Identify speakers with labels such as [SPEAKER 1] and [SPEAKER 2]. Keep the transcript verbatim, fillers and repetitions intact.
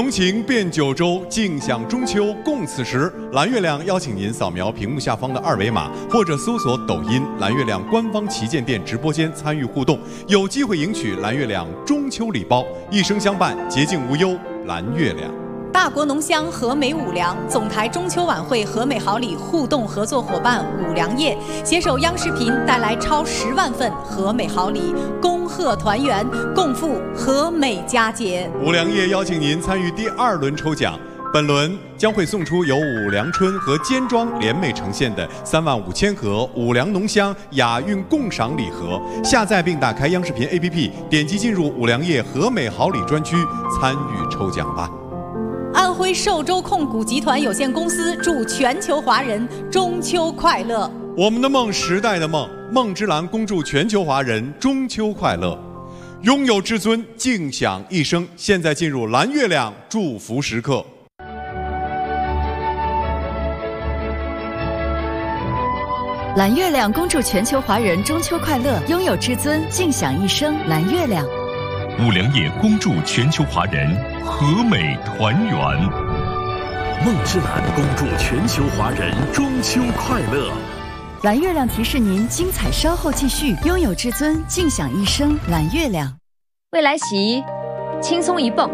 [SPEAKER 1] 浓情变九州，尽享中秋共此时。蓝月亮邀请您扫描屏幕下方的二维码，或者搜索抖音“蓝月亮”官方旗舰店直播间参与互动，有机会赢取蓝月亮中秋礼包，一生相伴，洁净无忧。蓝月亮。
[SPEAKER 2] 大国浓香和美五粮总台中秋晚会和美好礼互动合作伙伴五粮液携手央视频带来超十万份和美好礼，恭贺团圆，共赴和美佳节。
[SPEAKER 1] 五粮液邀请您参与第二轮抽奖，本轮将会送出由五粮春和尖庄联袂呈现的三万五千盒五粮浓香雅韵共赏礼盒。下载并打开央视频 A P P， 点击进入五粮液和美好礼专区参与抽奖吧。
[SPEAKER 2] 安徽寿州控股集团有限公司祝全球华人中秋快乐。
[SPEAKER 1] 我们的梦，时代的梦，梦之蓝恭祝全球华人中秋快乐，拥有至尊，尽享一生。现在进入蓝月亮祝福时刻。
[SPEAKER 3] 蓝月亮恭祝全球华人中秋快乐，拥有至尊，尽享一生。蓝月亮。
[SPEAKER 4] 五粮液恭祝全球华人和美团圆。
[SPEAKER 5] 梦之蓝恭祝全球华人中秋快乐。
[SPEAKER 3] 蓝月亮提示您，精彩稍后继续，拥有至尊，尽享一生。蓝月亮。
[SPEAKER 6] 未来洗衣轻松一泵。